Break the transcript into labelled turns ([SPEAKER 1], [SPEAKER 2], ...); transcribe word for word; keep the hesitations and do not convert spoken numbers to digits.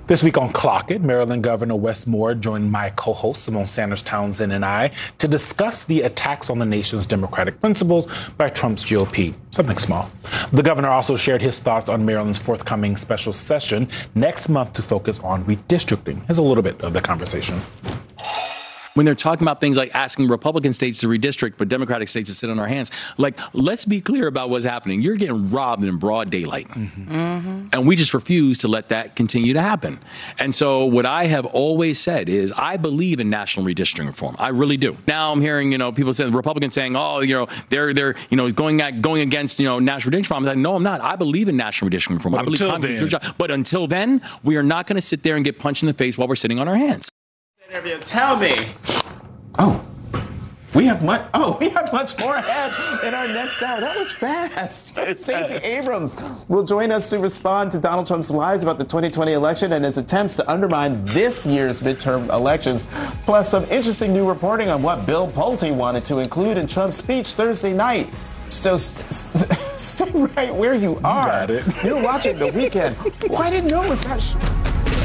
[SPEAKER 1] This week on Clock It, Maryland Governor Wes Moore joined my co-host Simone Sanders Townsend and I to discuss the attacks on the nation's democratic principles by Trump's G O P. Something small. The governor also shared his thoughts on Maryland's forthcoming special session next month to focus on redistricting. Here's a little bit of the conversation.
[SPEAKER 2] When they're talking about things like asking Republican states to redistrict, but Democratic states to sit on our hands, like, let's be clear about what's happening. You're getting robbed in broad daylight. Mm-hmm. Mm-hmm. And we just refuse to let that continue to happen. And so what I have always said is I believe in national redistricting reform. I really do. Now I'm hearing, you know, people saying, Republicans saying, oh, you know, they're, they're you know, going at, going against, you know, national redistricting reform. I'm like, no, I'm not. I believe in national redistricting reform.
[SPEAKER 1] But
[SPEAKER 2] I believe
[SPEAKER 1] until then.
[SPEAKER 2] Congress, but until then, we are not going to sit there and get punched in the face while we're sitting on our hands.
[SPEAKER 3] Tell me. Oh, we have much. Oh, we have much more ahead in our next hour. That was fast. Stacey Abrams will join us to respond to Donald Trump's lies about the twenty twenty election and his attempts to undermine this year's midterm elections, plus some interesting new reporting on what Bill Pulte wanted to include in Trump's speech Thursday night. So st- st- stay right where you are.
[SPEAKER 1] You got it.
[SPEAKER 3] You're watching The Weekend. Well, I didn't know it was that. Sh-